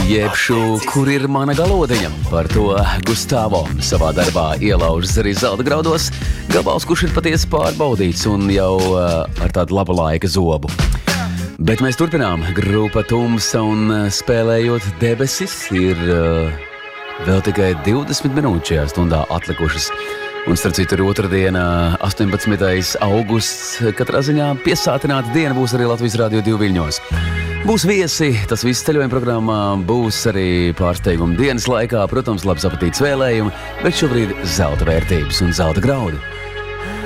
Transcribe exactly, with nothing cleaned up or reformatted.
Jebšu, kur ir mana galodiņa. Par to Gustavo savā darbā ielaužas arī zelta graudos. Gabals, kurš ir patiesi pārbaudīts un jau uh, ar tādu laba laika zobu. Bet mēs turpinām. Grupa Tumsa un spēlējot debesis ir uh, vēl tikai divdesmit minūtes šajā stundā atlikušas. Un starp citu ir otrdiena, astoņpadsmitais augusts. Katrā ziņā piesātināta diena būs arī Latvijas Rādio divi Viļņos. Būs viesi, tas viss ceļojuma programmā, būs arī pārsteiguma dienas laikā, protams, labs apetītes vēlējumi, bet šobrīd zelta vērtības un zelta graudi.